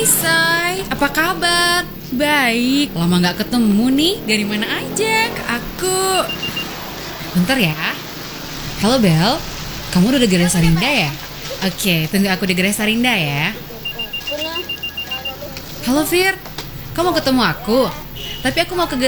Hai Say, apa kabar? Baik, lama gak ketemu nih. Dari mana aja? Ke aku. Bentar ya. Halo Bel, kamu udah di Gerai Sarinda ya? Oke, tunggu aku di Gerai Sarinda ya. Halo Fir, kamu mau ketemu aku? Tapi aku mau ke